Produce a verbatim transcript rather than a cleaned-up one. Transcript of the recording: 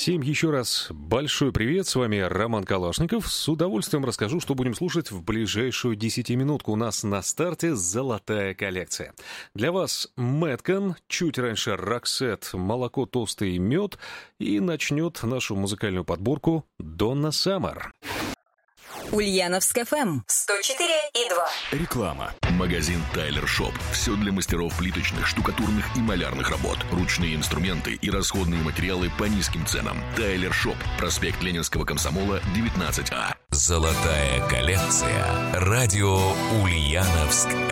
Всем еще раз большой привет, с вами Роман Калашников. С удовольствием расскажу, что будем слушать в ближайшую десятиминутку. У нас на старте золотая коллекция. Для вас Мэткан, чуть раньше Роксет, молоко, тосты и мед. И начнет нашу музыкальную подборку Донна Саммер. Ульяновск эф эм сто четыре и два. Реклама. Магазин Тайлер Шоп. Все для мастеров плиточных, штукатурных и малярных работ. Ручные инструменты и расходные материалы по низким ценам. Тайлер Шоп. Проспект Ленинского комсомола, девятнадцать А. Золотая коллекция. Радио Ульяновск